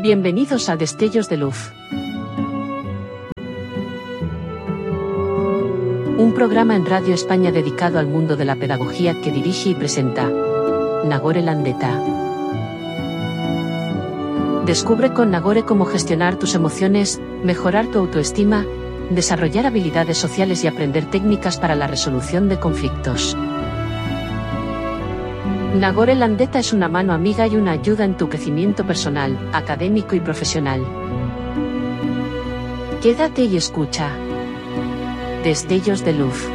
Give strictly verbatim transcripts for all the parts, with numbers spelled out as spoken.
Bienvenidos a Destellos de Luz. Un programa en Radio España dedicado al mundo de la pedagogía que dirige y presenta Nagore Landeta. Descubre con Nagore cómo gestionar tus emociones, mejorar tu autoestima, desarrollar habilidades sociales y aprender técnicas para la resolución de conflictos. Nagore Landeta es una mano amiga y una ayuda en tu crecimiento personal, académico y profesional. Quédate y escucha. Destellos de Luz.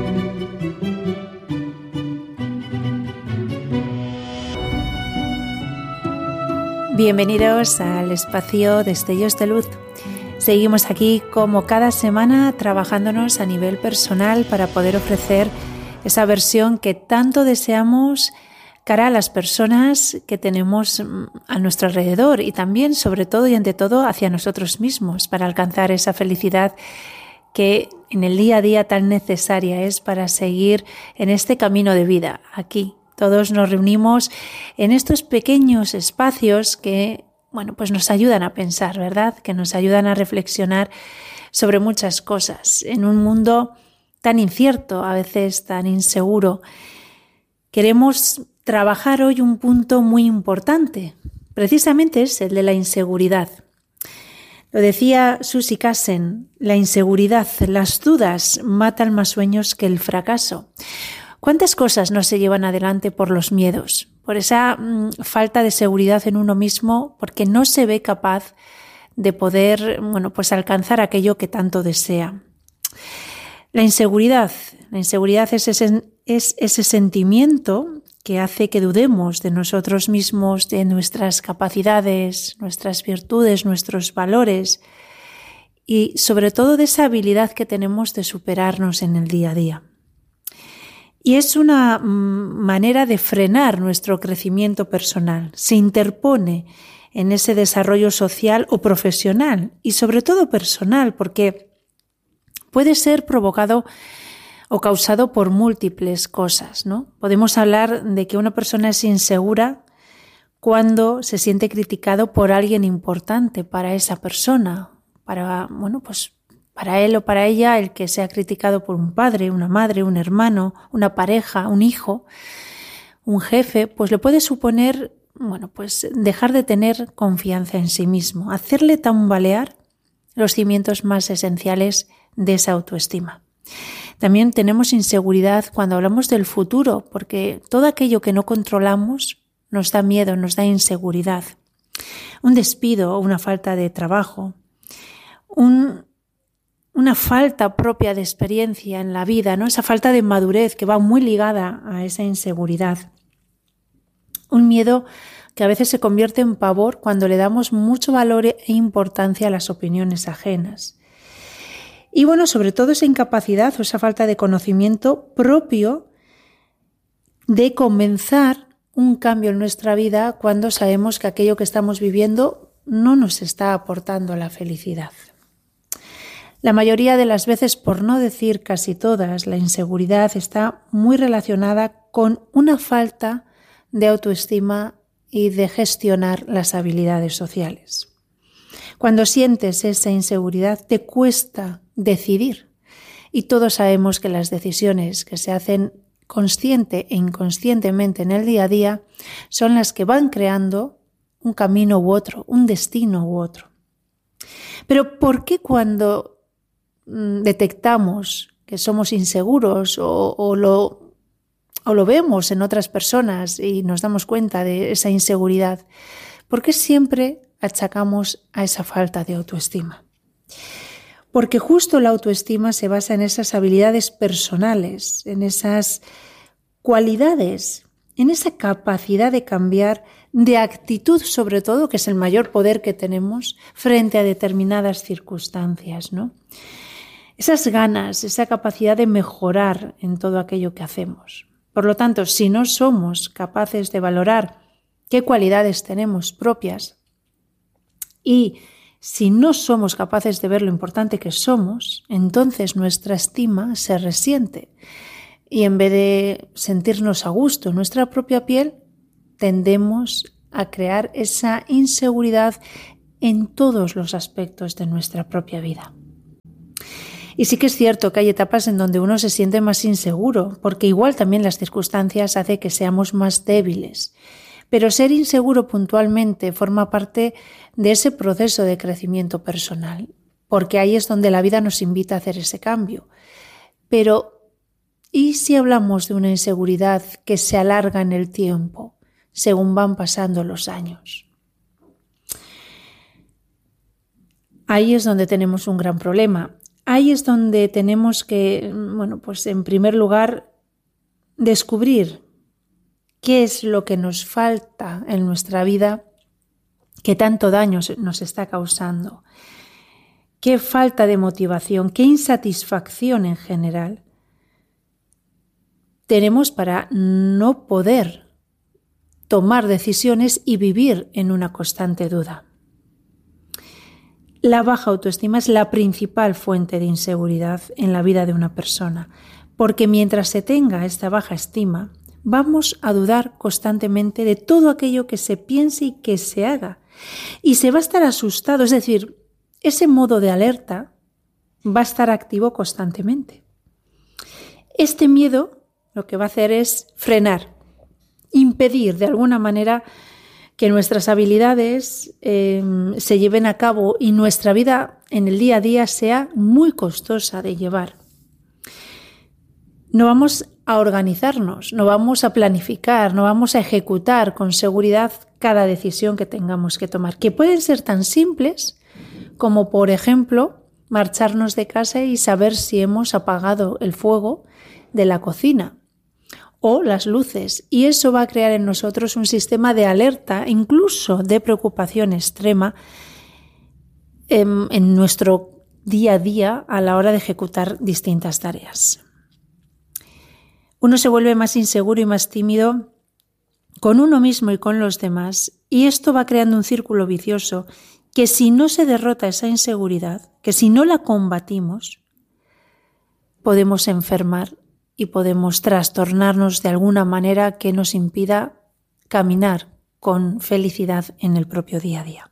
Bienvenidos al espacio Destellos de Luz. Seguimos aquí como cada semana trabajándonos a nivel personal para poder ofrecer esa versión que tanto deseamos cara a las personas que tenemos a nuestro alrededor y también, sobre todo y ante todo, hacia nosotros mismos para alcanzar esa felicidad que en el día a día tan necesaria es para seguir en este camino de vida. Aquí todos nos reunimos en estos pequeños espacios que, bueno, pues nos ayudan a pensar, ¿verdad? Que nos ayudan a reflexionar sobre muchas cosas en un mundo tan incierto, a veces tan inseguro. Queremos trabajar hoy un punto muy importante, precisamente es el de la inseguridad. Lo decía Susie Kassen, la inseguridad, las dudas matan más sueños que el fracaso. ¿Cuántas cosas no se llevan adelante por los miedos? Por esa mmm, falta de seguridad en uno mismo, porque no se ve capaz de poder, bueno, pues alcanzar aquello que tanto desea. La inseguridad, la inseguridad es ese, es ese sentimiento que hace que dudemos de nosotros mismos, de nuestras capacidades, nuestras virtudes, nuestros valores y sobre todo de esa habilidad que tenemos de superarnos en el día a día. Y es una manera de frenar nuestro crecimiento personal, se interpone en ese desarrollo social o profesional y sobre todo personal, porque puede ser provocado o causado por múltiples cosas, ¿no? Podemos hablar de que una persona es insegura cuando se siente criticado por alguien importante para esa persona, para, bueno, pues para él o para ella, el que sea criticado por un padre, una madre, un hermano, una pareja, un hijo, un jefe, pues le puede suponer, bueno, pues dejar de tener confianza en sí mismo, hacerle tambalear los cimientos más esenciales de esa autoestima. También tenemos inseguridad cuando hablamos del futuro, porque todo aquello que no controlamos nos da miedo, nos da inseguridad. Un despido o una falta de trabajo, un, una falta propia de experiencia en la vida, ¿no? Esa falta de madurez que va muy ligada a esa inseguridad. Un miedo que a veces se convierte en pavor cuando le damos mucho valor e importancia a las opiniones ajenas. Y bueno, sobre todo esa incapacidad o esa falta de conocimiento propio de comenzar un cambio en nuestra vida cuando sabemos que aquello que estamos viviendo no nos está aportando la felicidad. La mayoría de las veces, por no decir casi todas, la inseguridad está muy relacionada con una falta de autoestima y de gestionar las habilidades sociales. Cuando sientes esa inseguridad, te cuesta decidir. Y todos sabemos que las decisiones que se hacen consciente e inconscientemente en el día a día son las que van creando un camino u otro, un destino u otro. Pero ¿por qué cuando mm, detectamos que somos inseguros o, o, lo, o lo vemos en otras personas y nos damos cuenta de esa inseguridad, por qué siempre achacamos a esa falta de autoestima? Porque justo la autoestima se basa en esas habilidades personales, en esas cualidades, en esa capacidad de cambiar, de actitud sobre todo, que es el mayor poder que tenemos frente a determinadas circunstancias, ¿no? Esas ganas, esa capacidad de mejorar en todo aquello que hacemos. Por lo tanto, si no somos capaces de valorar qué cualidades tenemos propias y si no somos capaces de ver lo importante que somos, entonces nuestra estima se resiente y en vez de sentirnos a gusto en nuestra propia piel, tendemos a crear esa inseguridad en todos los aspectos de nuestra propia vida. Y sí que es cierto que hay etapas en donde uno se siente más inseguro, porque igual también las circunstancias hacen que seamos más débiles. Pero ser inseguro puntualmente forma parte de ese proceso de crecimiento personal, porque ahí es donde la vida nos invita a hacer ese cambio. Pero, ¿y si hablamos de una inseguridad que se alarga en el tiempo, según van pasando los años? Ahí es donde tenemos un gran problema. Ahí es donde tenemos que, bueno, pues en primer lugar, descubrir qué es lo que nos falta en nuestra vida que tanto daño nos está causando. Qué falta de motivación, qué insatisfacción en general tenemos para no poder tomar decisiones y vivir en una constante duda. La baja autoestima es la principal fuente de inseguridad en la vida de una persona, porque mientras se tenga esta baja estima, vamos a dudar constantemente de todo aquello que se piense y que se haga. Y se va a estar asustado, es decir, ese modo de alerta va a estar activo constantemente. Este miedo lo que va a hacer es frenar, impedir de alguna manera que nuestras habilidades eh, se lleven a cabo y nuestra vida en el día a día sea muy costosa de llevar. No vamos a organizarnos, no vamos a planificar, no vamos a ejecutar con seguridad cada decisión que tengamos que tomar, que pueden ser tan simples como, por ejemplo, marcharnos de casa y saber si hemos apagado el fuego de la cocina o las luces, y eso va a crear en nosotros un sistema de alerta, incluso de preocupación extrema en, en nuestro día a día a la hora de ejecutar distintas tareas. Uno se vuelve más inseguro y más tímido con uno mismo y con los demás, y esto va creando un círculo vicioso que si no se derrota esa inseguridad, que si no la combatimos, podemos enfermar y podemos trastornarnos de alguna manera que nos impida caminar con felicidad en el propio día a día.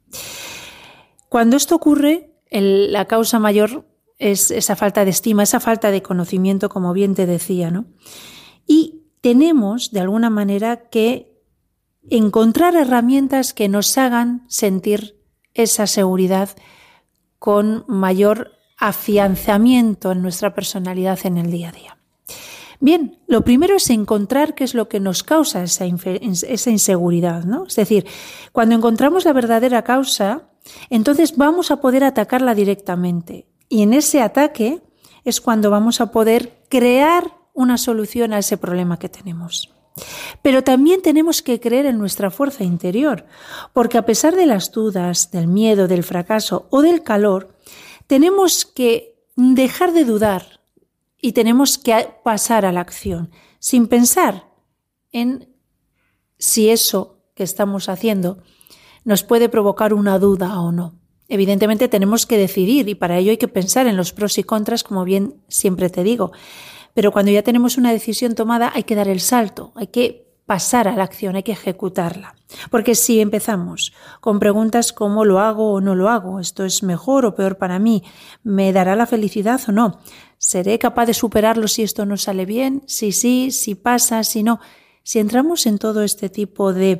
Cuando esto ocurre, el, la causa mayor es esa falta de estima, esa falta de conocimiento, como bien te decía, ¿no? Y tenemos, de alguna manera, que encontrar herramientas que nos hagan sentir esa seguridad con mayor afianzamiento en nuestra personalidad en el día a día. Bien, lo primero es encontrar qué es lo que nos causa esa, esa inseguridad, ¿no? Es decir, cuando encontramos la verdadera causa, entonces vamos a poder atacarla directamente. Y en ese ataque es cuando vamos a poder crear una solución a ese problema que tenemos. Pero también tenemos que creer en nuestra fuerza interior, porque a pesar de las dudas, del miedo, del fracaso o del calor, tenemos que dejar de dudar y tenemos que pasar a la acción, sin pensar en si eso que estamos haciendo nos puede provocar una duda o no. Evidentemente tenemos que decidir y para ello hay que pensar en los pros y contras, como bien siempre te digo. Pero cuando ya tenemos una decisión tomada hay que dar el salto, hay que pasar a la acción, hay que ejecutarla. Porque si empezamos con preguntas como ¿lo hago o no lo hago? ¿Esto es mejor o peor para mí? ¿Me dará la felicidad o no? ¿Seré capaz de superarlo si esto no sale bien? Si sí, si pasa, si no. Si entramos en todo este tipo de,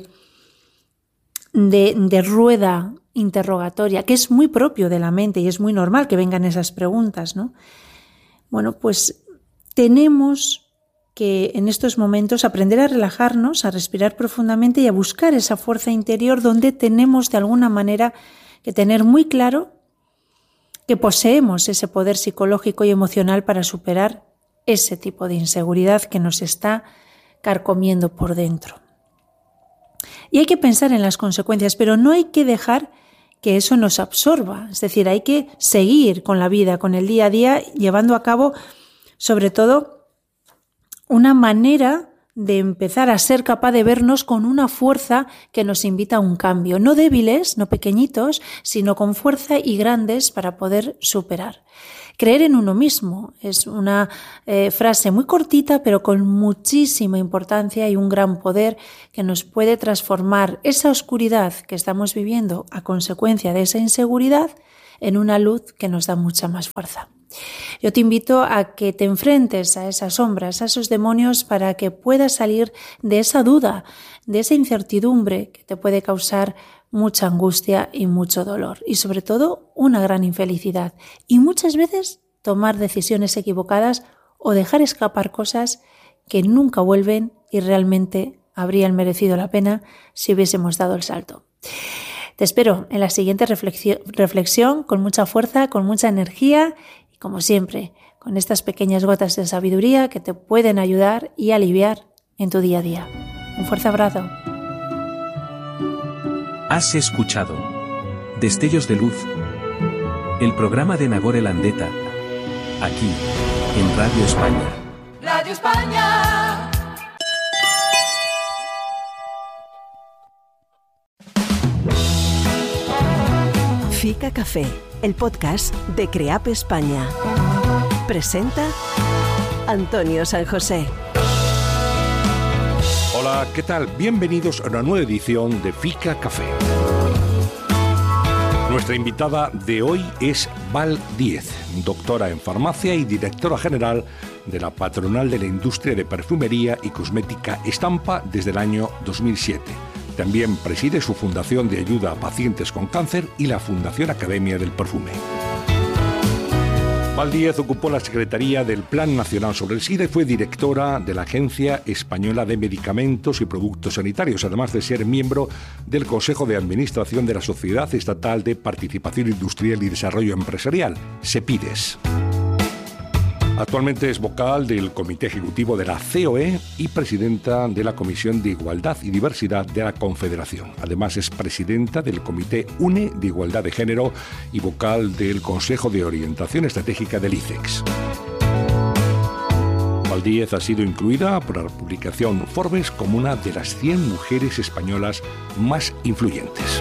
de, de rueda interrogatoria, que es muy propio de la mente y es muy normal que vengan esas preguntas, ¿no? Bueno, pues tenemos que en estos momentos aprender a relajarnos, a respirar profundamente y a buscar esa fuerza interior donde tenemos de alguna manera que tener muy claro que poseemos ese poder psicológico y emocional para superar ese tipo de inseguridad que nos está carcomiendo por dentro. Y hay que pensar en las consecuencias, pero no hay que dejar que eso nos absorba. Es decir, hay que seguir con la vida, con el día a día, llevando a cabo, sobre todo, una manera de empezar a ser capaz de vernos con una fuerza que nos invita a un cambio, no débiles, no pequeñitos, sino con fuerza y grandes para poder superar. Creer en uno mismo es una eh, frase muy cortita, pero con muchísima importancia y un gran poder que nos puede transformar esa oscuridad que estamos viviendo a consecuencia de esa inseguridad en una luz que nos da mucha más fuerza. Yo te invito a que te enfrentes a esas sombras, a esos demonios, para que puedas salir de esa duda, de esa incertidumbre que te puede causar mucha angustia y mucho dolor y sobre todo una gran infelicidad y muchas veces tomar decisiones equivocadas o dejar escapar cosas que nunca vuelven y realmente habrían merecido la pena si hubiésemos dado el salto. Te espero en la siguiente reflexión, reflexión con mucha fuerza, con mucha energía y como siempre con estas pequeñas gotas de sabiduría que te pueden ayudar y aliviar en tu día a día. Un fuerte abrazo. Has escuchado Destellos de Luz, el programa de Nagore Landeta, aquí, en Radio España. Radio España. Fica Café, el podcast de CREAP España. Presenta Antonio San José. Hola, ¿qué tal? Bienvenidos a una nueva edición de Fica Café. Nuestra invitada de hoy es Val Díez, doctora en farmacia y directora general de la Patronal de la Industria de Perfumería y Cosmética Estampa desde el año dos mil siete. También preside su Fundación de Ayuda a Pacientes con Cáncer y la Fundación Academia del Perfume. Val Díez ocupó la Secretaría del Plan Nacional sobre el SIDA y fue directora de la Agencia Española de Medicamentos y Productos Sanitarios, además de ser miembro del Consejo de Administración de la Sociedad Estatal de Participación Industrial y Desarrollo Empresarial, SEPIDES. Actualmente es vocal del Comité Ejecutivo de la C O E y presidenta de la Comisión de Igualdad y Diversidad de la Confederación. Además es presidenta del Comité UNE de Igualdad de Género y vocal del Consejo de Orientación Estratégica del I C E X. Val Díez ha sido incluida por la publicación Forbes como una de las cien mujeres españolas más influyentes.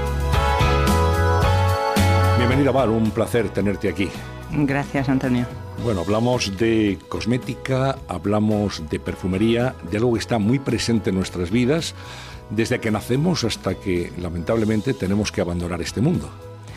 Bienvenida, Val, un placer tenerte aquí. Gracias, Antonio. Bueno, hablamos de cosmética, hablamos de perfumería, de algo que está muy presente en nuestras vidas, desde que nacemos hasta que, lamentablemente, tenemos que abandonar este mundo.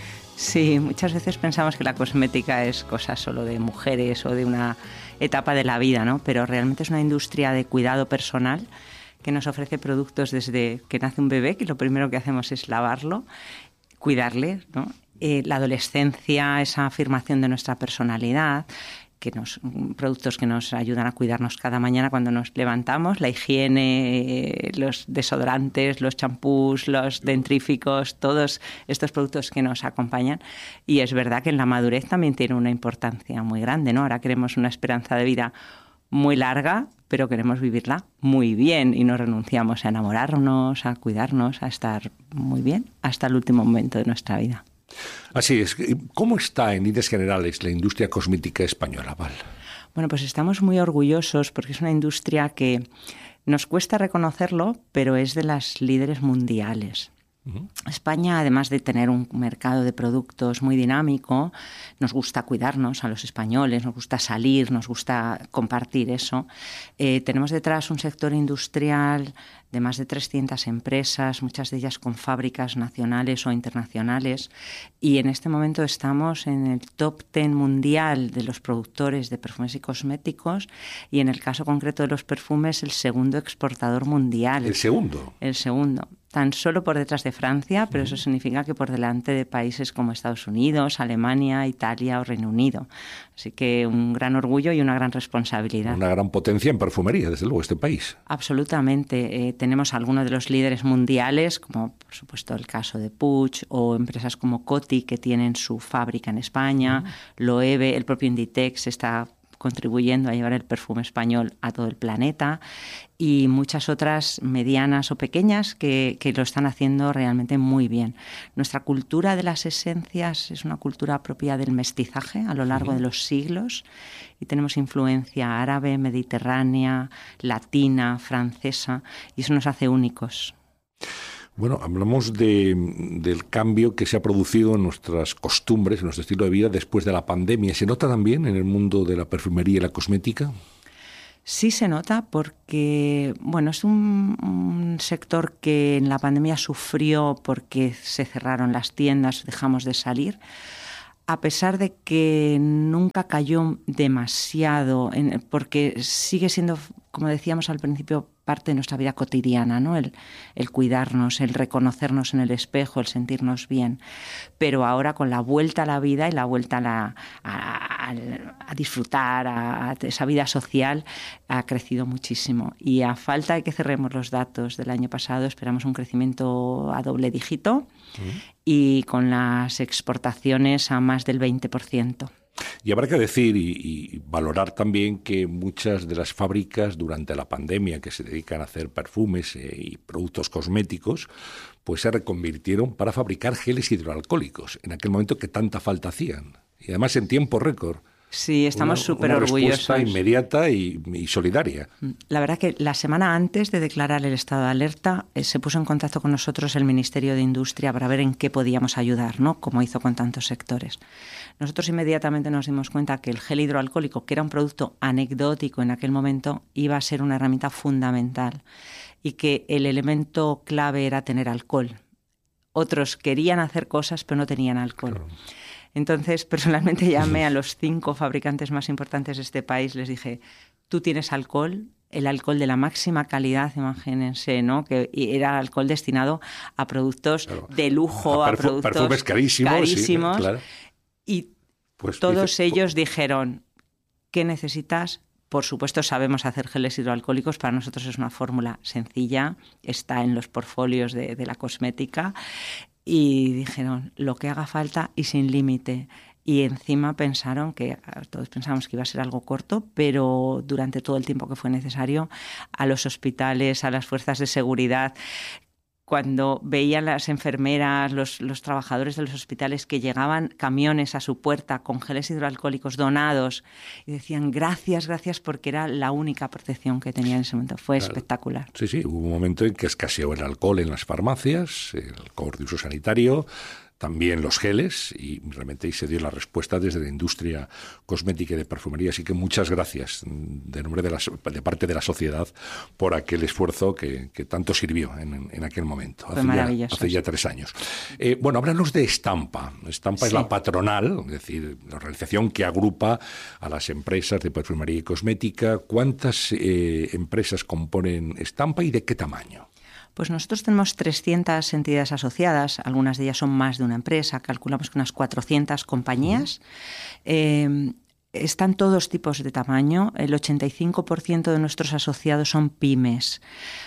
Sí, muchas veces pensamos que la cosmética es cosa solo de mujeres o de una etapa de la vida, ¿no? Pero realmente es una industria de cuidado personal que nos ofrece productos desde que nace un bebé, que lo primero que hacemos es lavarlo, cuidarle, ¿no? Eh, la adolescencia, esa afirmación de nuestra personalidad, que nos, productos que nos ayudan a cuidarnos cada mañana cuando nos levantamos, la higiene, los desodorantes, los champús, los dentríficos, todos estos productos que nos acompañan. Y es verdad que en la madurez también tiene una importancia muy grande, ¿no? Ahora queremos una esperanza de vida muy larga, pero queremos vivirla muy bien y no renunciamos a enamorarnos, a cuidarnos, a estar muy bien hasta el último momento de nuestra vida. Así es. ¿Cómo está en líneas generales la industria cosmética española, Val? Bueno, pues estamos muy orgullosos porque es una industria que nos cuesta reconocerlo, pero es de las líderes mundiales. Uh-huh. España, además de tener un mercado de productos muy dinámico, nos gusta cuidarnos a los españoles, nos gusta salir, nos gusta compartir eso. Eh, tenemos detrás un sector industrial de más de trescientas empresas, muchas de ellas con fábricas nacionales o internacionales, y en este momento estamos en el top diez mundial de los productores de perfumes y cosméticos, y en el caso concreto de los perfumes, el segundo exportador mundial. ¿El segundo? El segundo. Tan solo por detrás de Francia, pero eso significa que por delante de países como Estados Unidos, Alemania, Italia o Reino Unido. Así que un gran orgullo y una gran responsabilidad. Una gran potencia en perfumería, desde luego, este país. Absolutamente. Eh, tenemos algunos de los líderes mundiales, como por supuesto el caso de Puig, o empresas como Coty, que tienen su fábrica en España, uh-huh. Loewe, el propio Inditex está contribuyendo a llevar el perfume español a todo el planeta, y muchas otras medianas o pequeñas que, que lo están haciendo realmente muy bien. Nuestra cultura de las esencias es una cultura propia del mestizaje a lo largo sí. de los siglos, y tenemos influencia árabe, mediterránea, latina, francesa, y eso nos hace únicos. Bueno, hablamos de, del cambio que se ha producido en nuestras costumbres, en nuestro estilo de vida después de la pandemia. ¿Se nota también en el mundo de la perfumería y la cosmética? Sí se nota porque, bueno, es un, un sector que en la pandemia sufrió porque se cerraron las tiendas, dejamos de salir. A pesar de que nunca cayó demasiado, en, porque sigue siendo, como decíamos al principio, parte de nuestra vida cotidiana, ¿no? El, el cuidarnos, el reconocernos en el espejo, el sentirnos bien. Pero ahora con la vuelta a la vida y la vuelta a, la, a, a, a disfrutar, a, a esa vida social, ha crecido muchísimo. Y a falta de que cerremos los datos del año pasado, esperamos un crecimiento a doble dígito uh-huh. y con las exportaciones a más del veinte por ciento. Y habrá que decir y, y valorar también que muchas de las fábricas durante la pandemia que se dedican a hacer perfumes eh, y productos cosméticos, pues se reconvirtieron para fabricar geles hidroalcohólicos, en aquel momento que tanta falta hacían. Y además en tiempo récord. Sí, estamos súper orgullosos. Una respuesta inmediata y, y solidaria. La verdad que la semana antes de declarar el estado de alerta eh, se puso en contacto con nosotros el Ministerio de Industria para ver en qué podíamos ayudar, ¿no? Como hizo con tantos sectores. Nosotros inmediatamente nos dimos cuenta que el gel hidroalcohólico, que era un producto anecdótico en aquel momento, iba a ser una herramienta fundamental y que el elemento clave era tener alcohol. Otros querían hacer cosas pero no tenían alcohol. Claro. Entonces, personalmente llamé a los cinco fabricantes más importantes de este país, les dije, tú tienes alcohol, el alcohol de la máxima calidad, imagínense, ¿no? Que era alcohol destinado a productos claro. de lujo, a, perfu- a productos perfumes carísimos. carísimos Sí, claro. Y pues todos dice, ellos dijeron, ¿qué necesitas? Por supuesto, sabemos hacer geles hidroalcohólicos. Para nosotros es una fórmula sencilla, está en los portfolios de, de la cosmética. Y dijeron, lo que haga falta y sin límite. Y encima pensaron que, todos pensábamos que iba a ser algo corto, pero durante todo el tiempo que fue necesario, a los hospitales, a las fuerzas de seguridad, cuando veían las enfermeras, los, los trabajadores de los hospitales que llegaban camiones a su puerta con geles hidroalcohólicos donados y decían gracias, gracias, porque era la única protección que tenían en ese momento. Fue claro. espectacular. Sí, sí, hubo un momento en que escaseó el alcohol en las farmacias, el alcohol de uso sanitario, también los geles, y realmente ahí se dio la respuesta desde la industria cosmética y de perfumería. Así que muchas gracias de nombre de, la, de parte de la sociedad por aquel esfuerzo que, que tanto sirvió en, en aquel momento. Fue hace maravilloso. Ya, hace ya tres años. Eh, bueno, háblanos de Estampa. Estampa sí. es la patronal, es decir, la organización que agrupa a las empresas de perfumería y cosmética. ¿Cuántas eh, empresas componen Estampa y de qué tamaño? Pues nosotros tenemos trescientas entidades asociadas, algunas de ellas son más de una empresa, calculamos que unas cuatrocientas compañías. Uh-huh. Eh, están todos tipos de tamaño, el ochenta y cinco por ciento de nuestros asociados son pymes.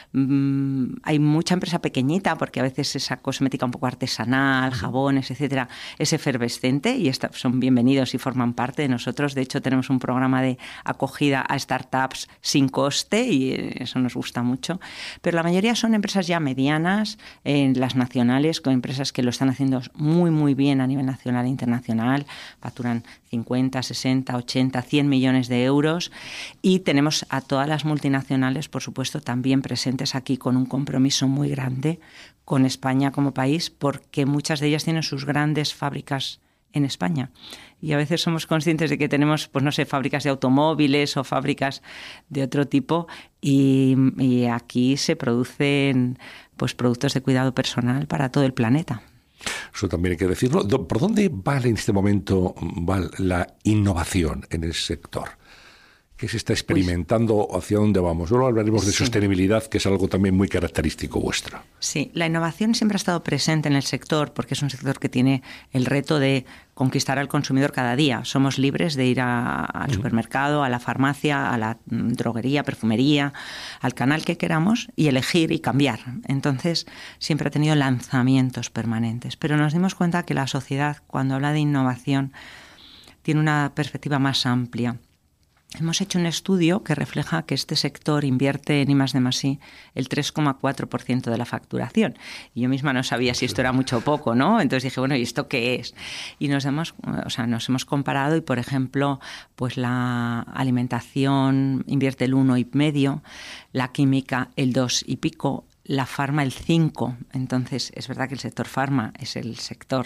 Mm, hay mucha empresa pequeñita porque a veces esa cosmética un poco artesanal, jabones, etcétera, es efervescente y está, son bienvenidos y forman parte de nosotros. De hecho, tenemos un programa de acogida a startups sin coste y eso nos gusta mucho. Pero la mayoría son empresas ya medianas, eh, las nacionales, con empresas que lo están haciendo muy, muy bien a nivel nacional e internacional, facturan cincuenta, sesenta, ochenta, cien millones de euros, y tenemos a todas las multinacionales, por supuesto, también presentes aquí con un compromiso muy grande con España como país, porque muchas de ellas tienen sus grandes fábricas en España. Y a veces somos conscientes de que tenemos, pues no sé, fábricas de automóviles o fábricas de otro tipo, y, y aquí se producen pues productos de cuidado personal para todo el planeta. Eso también hay que decirlo. ¿Por dónde va en este momento va la innovación en el sector? ¿Qué se está experimentando? Pues, ¿hacia dónde vamos? Luego hablaremos de sí. sostenibilidad, que es algo también muy característico vuestro. Sí, la innovación siempre ha estado presente en el sector porque es un sector que tiene el reto de conquistar al consumidor cada día. Somos libres de ir a, al uh-huh. supermercado, a la farmacia, a la droguería, perfumería, al canal que queramos y elegir y cambiar. Entonces, siempre ha tenido lanzamientos permanentes. Pero nos dimos cuenta que la sociedad, cuando habla de innovación, tiene una perspectiva más amplia. hemos hecho un estudio que refleja que este sector invierte en I más D más I el tres coma cuatro por ciento de la facturación. Y yo misma no sabía si esto era mucho o poco, ¿no? Entonces dije, bueno, ¿y esto qué es? Y nos hemos, o sea, nos hemos comparado y, por ejemplo, pues la alimentación invierte el uno y medio, la química el dos y pico, la farma el cinco. Entonces, es verdad que el sector farma es el sector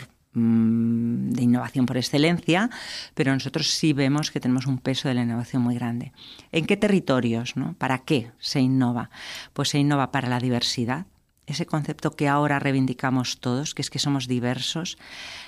de innovación por excelencia, pero nosotros sí vemos que tenemos un peso de la innovación muy grande. ¿En qué territorios, no? ¿Para qué se innova? Pues se innova para la diversidad, ese concepto que ahora reivindicamos todos, que es que somos diversos.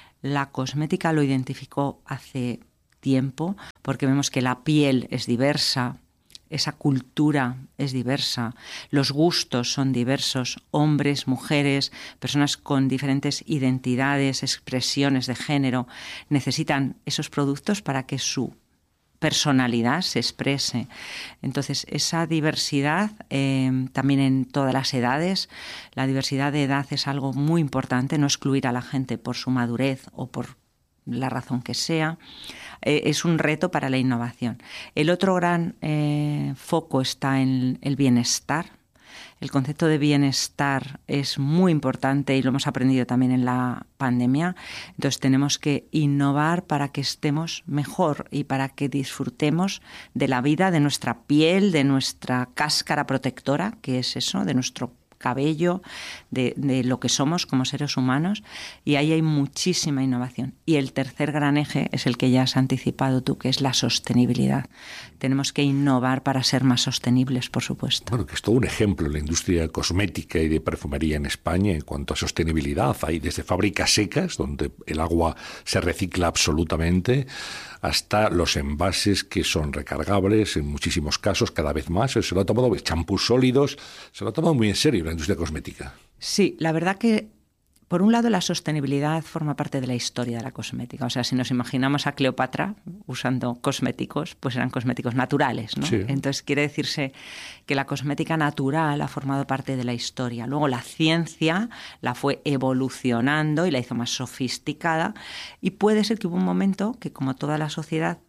La cosmética lo identificó hace tiempo porque vemos que la piel es diversa, esa cultura es diversa, los gustos son diversos, hombres, mujeres, personas con diferentes identidades, expresiones de género, necesitan esos productos para que su personalidad se exprese. Entonces, esa diversidad, eh, también en todas las edades, la diversidad de edad es algo muy importante, no excluir a la gente por su madurez o por la razón que sea. Eh, es un reto para la innovación. El otro gran eh, foco está en el bienestar. El concepto de bienestar es muy importante y lo hemos aprendido también en la pandemia. Entonces tenemos que innovar para que estemos mejor y para que disfrutemos de la vida, de nuestra piel, de nuestra cáscara protectora, que es eso, de nuestro cabello, de, de lo que somos como seres humanos, y ahí hay muchísima innovación. Y el tercer gran eje es el que ya has anticipado tú, que es la sostenibilidad. Tenemos que innovar para ser más sostenibles, por supuesto. Bueno, que es todo un ejemplo en la industria cosmética y de perfumería en España en cuanto a sostenibilidad. Hay desde fábricas secas, donde el agua se recicla absolutamente, hasta los envases que son recargables en muchísimos casos, cada vez más. Se lo ha tomado, champús sólidos, se lo ha tomado muy en serio la industria cosmética. Sí, la verdad que, por un lado, la sostenibilidad forma parte de la historia de la cosmética. O sea, si nos imaginamos a Cleopatra usando cosméticos, pues eran cosméticos naturales, ¿no? Sí. Entonces, quiere decirse que la cosmética natural ha formado parte de la historia. Luego, la ciencia la fue evolucionando y la hizo más sofisticada. Y puede ser que hubo un momento que, como toda la sociedad,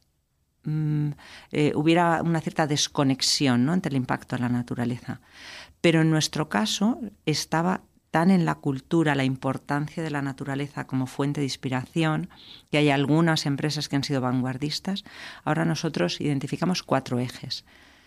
mmm, eh, hubiera una cierta desconexión, ¿no?, entre el impacto de la naturaleza. Pero en nuestro caso estaba tan en la cultura la importancia de la naturaleza como fuente de inspiración, que hay algunas empresas que han sido vanguardistas. Ahora nosotros identificamos cuatro ejes.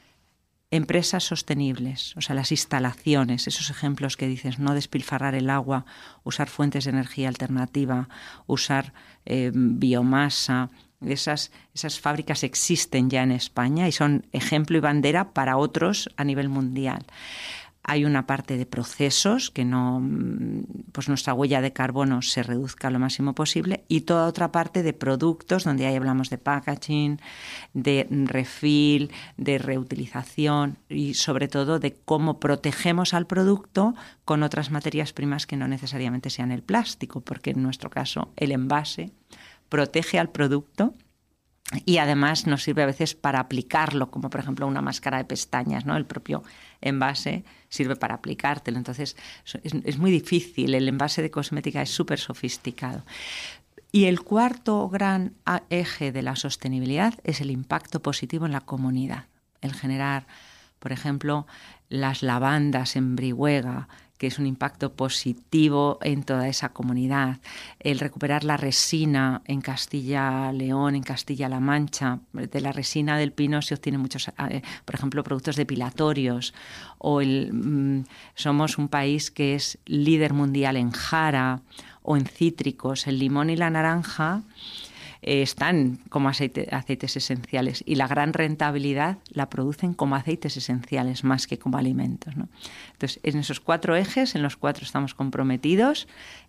Empresas sostenibles, o sea, las instalaciones, esos ejemplos que dices, no despilfarrar el agua, usar fuentes de energía alternativa, usar eh, biomasa. Esas, esas fábricas existen ya en España y son ejemplo y bandera para otros a nivel mundial. Hay una parte de procesos, que no, pues nuestra huella de carbono se reduzca lo máximo posible, y toda otra parte de productos, donde ahí hablamos de packaging, de refill, de reutilización y sobre todo de cómo protegemos al producto con otras materias primas que no necesariamente sean el plástico, porque en nuestro caso el envase protege al producto y además nos sirve a veces para aplicarlo, como por ejemplo una máscara de pestañas, ¿no? El propio envase sirve para aplicártelo. Entonces es, es muy difícil, el envase de cosmética es súper sofisticado. Y el cuarto gran eje de la sostenibilidad es el impacto positivo en la comunidad. El generar, por ejemplo, las lavandas en Brihuega, que es un impacto positivo en toda esa comunidad. El recuperar la resina en Castilla-León, en Castilla-La Mancha. De la resina del pino se obtienen muchos, eh, por ejemplo, productos depilatorios. O el, mm, somos un país que es líder mundial en jara o en cítricos. El limón y la naranja eh, están como aceite, aceites esenciales, y la gran rentabilidad la producen como aceites esenciales más que como alimentos, ¿no? Entonces, en esos cuatro ejes, en los cuatro estamos comprometidos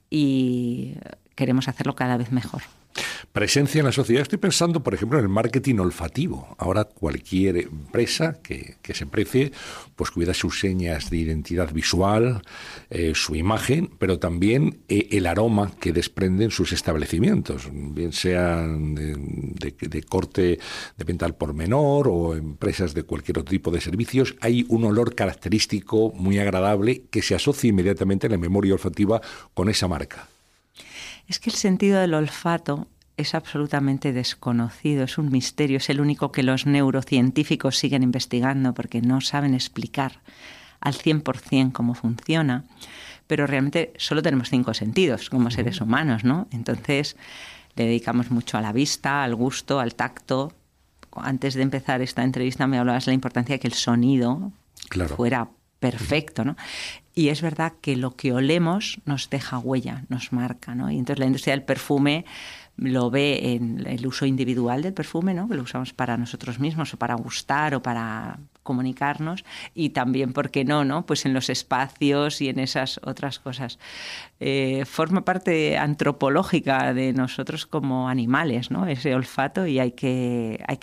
y queremos hacerlo cada vez mejor. Presencia en la sociedad. Estoy pensando, por ejemplo, en el marketing olfativo. Ahora cualquier empresa que, que se precie, pues cuida sus señas de identidad visual, eh, su imagen, pero también eh, el aroma que desprenden sus establecimientos, bien sean de, de, de corte de venta al por menor o empresas de cualquier otro tipo de servicios. Hay un olor característico muy agradable que se asocia inmediatamente en la memoria olfativa con esa marca. Es que el sentido del olfato es absolutamente desconocido, es un misterio, es el único que los neurocientíficos siguen investigando porque no saben explicar al cien por ciento cómo funciona, pero realmente solo tenemos cinco sentidos como seres humanos, ¿no? Entonces le dedicamos mucho a la vista, al gusto, al tacto. Antes de empezar esta entrevista me hablabas de la importancia de que el sonido claro. fuera perfecto, ¿no? Y es verdad que lo que olemos nos deja huella, nos marca, ¿no? Y entonces la industria del perfume lo ve en el uso individual del perfume, ¿no? Que lo usamos para nosotros mismos o para gustar o para comunicarnos, y también, ¿por qué no?, ¿no? Pues en los espacios y en esas otras cosas. Eh, forma parte antropológica de nosotros como animales, ¿no? Ese olfato, y hay que, hay que